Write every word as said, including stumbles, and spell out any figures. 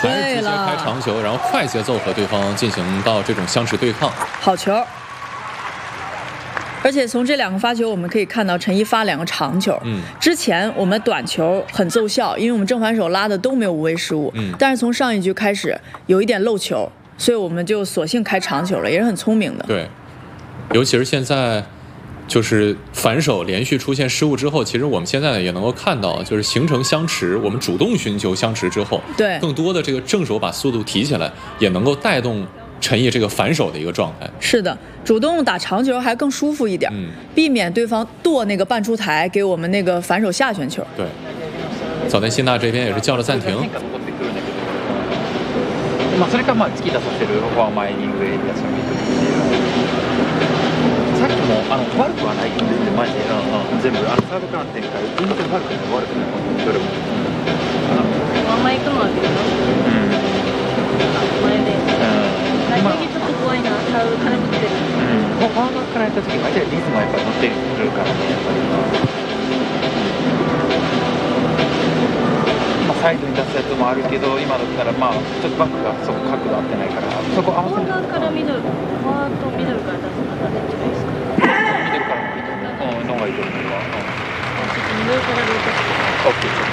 还是直接开长球，然后快节奏和对方进行到这种相持对抗。 好球！而且从这两个发球，我们可以看到陈一发两个长球。 嗯， 之前我们短球很奏效，因为我们正反手拉的都没有无谓失误。 嗯， 但是从上一局开始有一点漏球，所以我们就索性开长球了，也是很聪明的。 对，尤其是现在。就是反手连续出现失误之后，其实我们现在也能够看到，就是形成相持，我们主动寻求相持之后， 对， 更多的这个正手把速度提起来，也能够带动陈毅这个反手的一个状态。 是的，主动打长球还更舒服一点， 嗯， 避免对方剁那个半出台给我们那个反手下旋球。 对，早田希娜这边也是叫了暂停。 まあそれかまあ突き出させるフォア前に上に出すみたいな。さっきもあの悪くはないんですね、マジで、うんうん、全部あのサーブからの展開全然悪くない悪くないどれも。 フォア前行くのはどう？うん。前で。うん。内的ちょっと怖いな、サーブから来てる。うん。フォア側からやった時相手はリズムはやっぱり乗ってくるからね、やっぱり。サイドに出すやつもあるけど、今だったらまあちょっとバックがそこ角度合ってないから、そこ合わせる。フォアからミドル、フォアとミドルから出すのがどっちがいいですか？ミドルからの方がいいと思う。うん、のがいいと思うわ。うん。ちょっとミドルからルートして。オッケー。